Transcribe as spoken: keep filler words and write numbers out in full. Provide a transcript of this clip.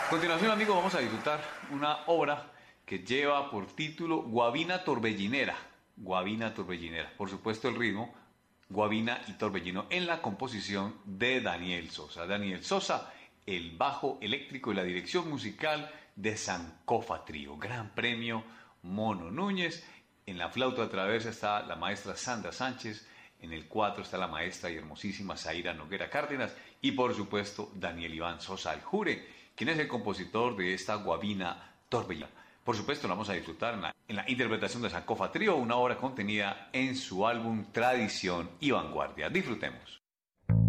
A continuación, amigos, vamos a disfrutar una obra que lleva por título Guabina Torbellinera. Guabina Torbellinera. Por supuesto, el ritmo, Guabina y Torbellino, en la composición de Daniel Sosa. Daniel Sosa, el bajo eléctrico y la dirección musical de Sancofa Trío. Gran premio Mono Núñez. En la flauta traversa está la maestra Sandra Sánchez. En el cuatro está la maestra y hermosísima Zaira Noguera Cárdenas. Y por supuesto, Daniel Iván Sosa Aljure, quien es el compositor de esta Guabina Torbellino. Por supuesto, lo vamos a disfrutar en la, en la interpretación de Sancofa Trío, una obra contenida en su álbum Tradición y Vanguardia. Disfrutemos.